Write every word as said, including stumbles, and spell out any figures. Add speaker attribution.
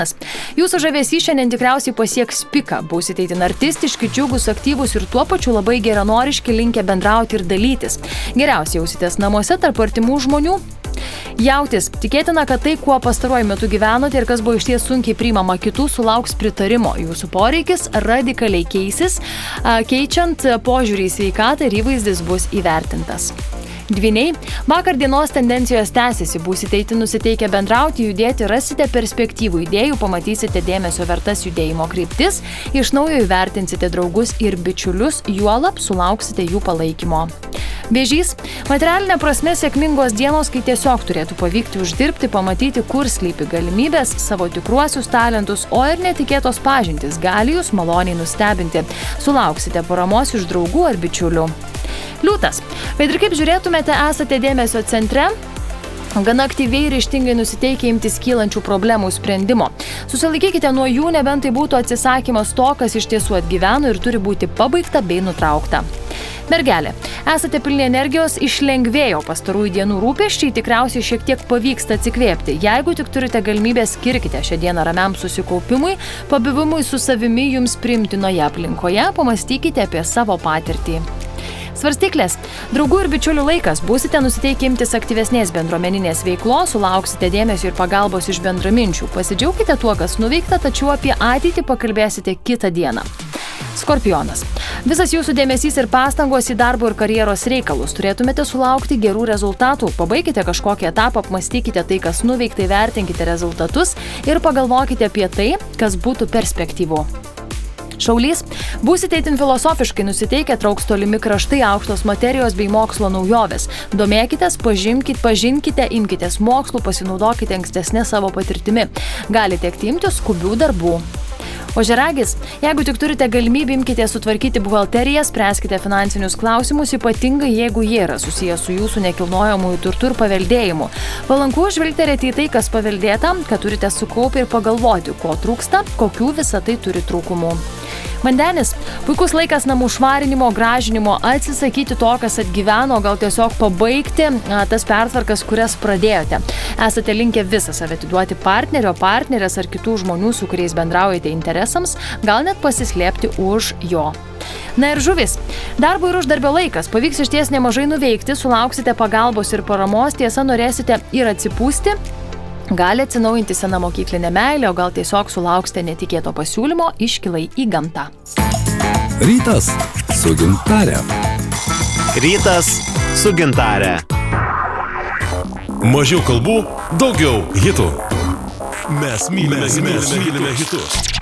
Speaker 1: Jūsų žavesys šiandien tikriausiai pasieks piką. Būsite itin artistiški, džiugus, aktyvus ir tuo pačiu labai geranoriški, linkę bendrauti ir dalytis. Geriausiai jausitės namuose tarp artimų žmonių. Jautis. Tikėtina, kad tai, kuo pastaruoju metu gyvenote ir kas buvo išties sunkiai priimama kitų, sulauks pritarimo. Jūsų poreikis radikaliai keisis, keičiant požiūrį į sveikatą ir įvaizdis bus įvertintas. Dvyniai, vakar dienos tendencijos tęsiasi, būsite itin nusiteikę bendrauti, judėti, rasite perspektyvų idėjų, pamatysite dėmesio vertas judėjimo kryptis, iš naujo įvertinsite draugus ir bičiulius, juolab sulauksite jų palaikymo. Vėžys, materialinė prasme sėkmingos dienos, kai tiesiog turėtų pavykti uždirbti, pamatyti, kur slypi galimybės, savo tikruosius talentus, o ir netikėtos pažintys gali jūs maloniai nustebinti. Sulauksite paramos iš draugų ar bičiulių. Liūtas. Kad ir kaip žiūrėtumėte, esate dėmesio centre, gana aktyviai ir ryžtingai nusiteikę imtis kylančių problemų sprendimo. Susilaikykite nuo jų, nebent tai būtų atsisakymas to, kas iš tiesų atgyveno ir turi būti pabaigta bei nutraukta. Mergelė. Esate pilni energijos, išlengvėjo pastarųjų dienų rūpesčiai, tikriausiai šiek tiek pavyksta atsikvėpti. Jeigu tik turite galimybę, skirkite šią dieną ramiam susikaupimui, pabuvimui su savimi jums priimtinoje aplinkoje, pamastykite apie savo patirtį. Svarstyklės. Draugų ir bičiulių laikas. Būsite nusiteikę imtis aktyvesnės bendruomeninės veiklos, sulauksite dėmesio ir pagalbos iš bendraminčių. Pasidžiaukite tuo, kas nuveikta, tačiau apie ateitį pakalbėsite kitą dieną. Skorpionas. Visas jūsų dėmesys ir pastangos į darbo ir karjeros reikalus. Turėtumėte sulaukti gerų rezultatų. Pabaikite kažkokį etapą, apmastykite tai, kas nuveikta, vertinkite rezultatus ir pagalvokite apie tai, kas būtų perspektyvu. Šaulys. Būsite itin filosofiškai nusiteikę, trauks tolimi kraštai, aukštos materijos bei mokslo naujovės. Domėkitės, pažinkite, pažinkite, imkitės mokslų, pasinaudokite ankstesnė savo patirtimi. Galite tekti imtis skubių darbų. Ožiaragis. Jeigu tik turite galimybę, imkite sutvarkyti buhalteriją, spręskite finansinius klausimus, ypatingai jeigu jie yra susijęs su jūsų nekilnojamųjų turtų ir paveldėjimu. Palanku žvilgterėti į tai, kas paveldėta, kad turite sukaupti ir pagalvoti, ko trūksta, kokių visa tai turi trūkumų. Vandenis. Puikus laikas namų švarinimo, gražinimo, atsisakyti to, kas atgyveno, gal tiesiog pabaigti a, tas pertvarkas, kurias pradėjote. Esate linkę visą save atiduoti partnerio, partnerės ar kitų žmonių, su kuriais bendraujate interesams, gal net pasislėpti už jo. Na ir žuvis. Darbo ir uždarbio laikas. Pavyks išties nemažai nuveikti, sulauksite pagalbos ir paramos, tiesa norėsite ir atsipūsti. Gali atsinaujinti seną mokyklinę meilę, o gal tiesiog sulauksite netikėto pasiūlymo iškilai į gamtą.
Speaker 2: Rytas su Gintare.
Speaker 3: Rytas su Gintare.
Speaker 4: Mažiau kalbų, daugiau hitų. Mes mylime, mes mylime hitus.